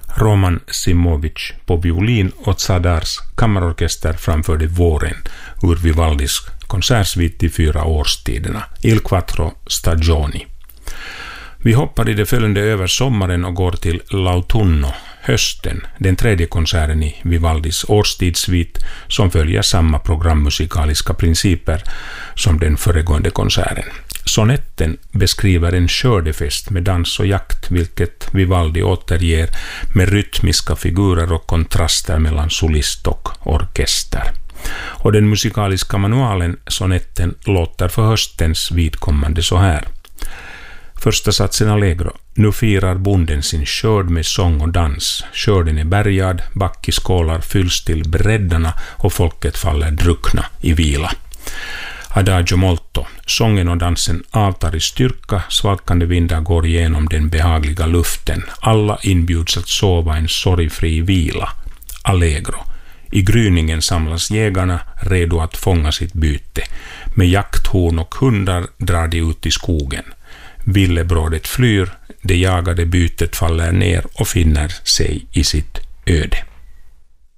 Roman Simovic på violin och Zadars kammarorkester framförde Våren ur Vivaldis konsertsvit i 4 årstiderna, Il Quattro Stagioni. Vi hoppar i det följande över sommaren och går till L'Autunno, hösten, den 3:e konserten i Vivaldis årstidssvit som följer samma programmusikaliska principer som den föregående konserten. Sonetten beskriver en skördefest med dans och jakt, vilket Vivaldi återger med rytmiska figurer och kontraster mellan solist och orkester. Och den musikaliska manualen, sonetten, låter för höstens vidkommande så här. Första satsen allegro. Nu firar bonden sin skörd med sång och dans. Skörden är bärgad, backiskålar fylls till breddarna och folket faller druckna i vila. Adagio molto. Sången och dansen avtar i styrka, svalkande vindar går igenom den behagliga luften. Alla inbjuds att sova en sorgfri vila. Allegro. I gryningen samlas jägarna redo att fånga sitt byte. Med jakthorn och hundar drar de ut i skogen. Villebrådet flyr, det jagade bytet faller ner och finner sig i sitt öde.